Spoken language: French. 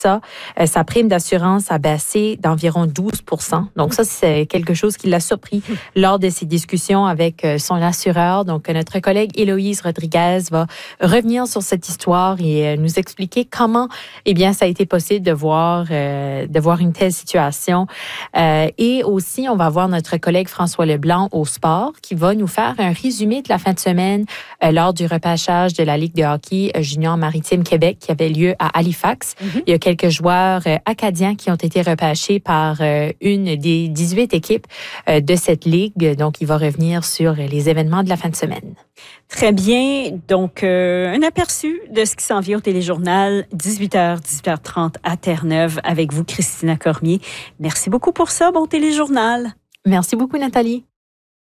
ça, sa prime d'assurance a baissé d'environ 12%. Donc ça, c'est quelque chose qui l'a surpris lors de ses discussions avec son assureur. Donc notre collègue Héloïse Rodriguez va revenir sur cette histoire et nous expliquer comment, eh bien, ça a été possible de voir une telle situation. Et aussi, on va voir notre collègue François Leblanc au sport qui va nous faire un résumé de la fin de semaine lors du repêchage de la Ligue de hockey junior maritime Québec qui avait lieu à Halifax. Il y a quelques joueurs acadiens qui ont été repêchés par une des 18 équipes de cette ligue. Donc, il va revenir sur les événements de la fin de semaine. Très bien. Donc, un aperçu de ce qui s'en vient au téléjournal, 18h, 18h30 à Terre-Neuve avec vous, Christina Cormier. Merci beaucoup pour ça. Bon téléjournal. Merci beaucoup, Nathalie.